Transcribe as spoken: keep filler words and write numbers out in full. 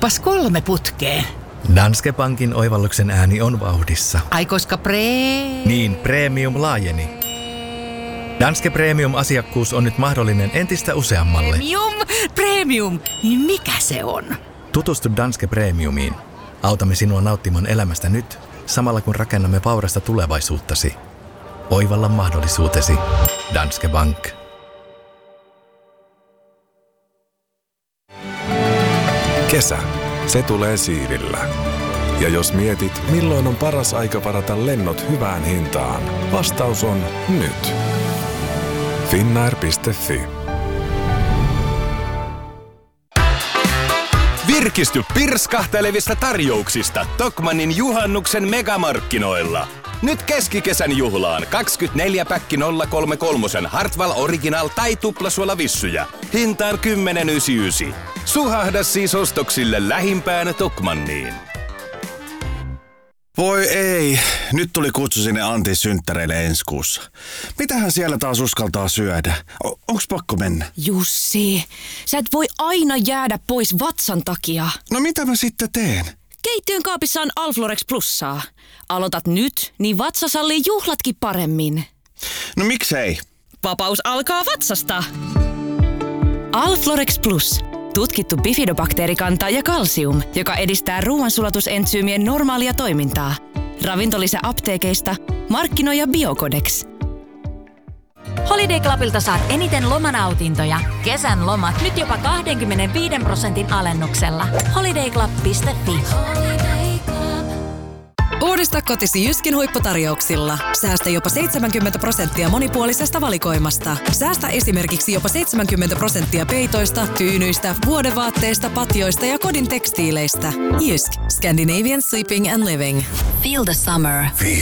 Oppas kolme putkeen. Danske Bankin oivalluksen ääni on vauhdissa. Ai koska pre... Niin, premium laajeni. Danske Premium-asiakkuus on nyt mahdollinen entistä useammalle. Premium, premium, niin mikä se on? Tutustu Danske Premiumiin. Autamme sinua nauttimaan elämästä nyt, samalla kun rakennamme vaurasta tulevaisuuttasi. Oivalla mahdollisuutesi. Danske Bank. Kesä. Se tulee siidillä. Ja jos mietit, milloin on paras aika varata lennot hyvään hintaan, vastaus on nyt. Finnair piste fi. Virkisty pirskahtelevista tarjouksista Tokmannin juhannuksen megamarkkinoilla. Nyt keskikesän juhlaan kaksikymmentäneljä päkki nolla kolme kolme Hartwall Original tai tuplasuolavissyjä. Hintaan kymmenen yhdeksänkymmentäyhdeksän. Suhahda siis ostoksille lähimpään Tokmanniin. Voi ei, nyt tuli kutsu sinne Antin synttäreille ensi kuussa. Mitähän siellä taas uskaltaa syödä? O- onks pakko mennä? Jussi, sä et voi aina jäädä pois vatsan takia. No mitä mä sitten teen? Keittiön kaapissa on Alflorex Plussaa. Aloitat nyt, niin vatsa sallii juhlatkin paremmin. No miksei? Vapaus alkaa vatsasta. Alflorex Plus. Tutkittu bifidobakteerikanta ja kalsium, joka edistää ruoansulatusentsyymien normaalia toimintaa. Ravintolisä apteekeista, markkinoija Biocodex. Holiday Clubilta saat eniten lomanautintoja. Kesän lomat nyt jopa kaksikymmentäviisi prosentin alennuksella. holiday club piste fi. Uudista kotisi Jyskin huipputarjouksilla. Säästä jopa seitsemänkymmentä prosenttia monipuolisesta valikoimasta. Säästä esimerkiksi jopa seitsemänkymmentä prosenttia peitoista, tyynyistä, vuodevaatteista, patjoista ja kodin tekstiileistä. Jysk. Scandinavian Sleeping and Living. Feel the summer. Feel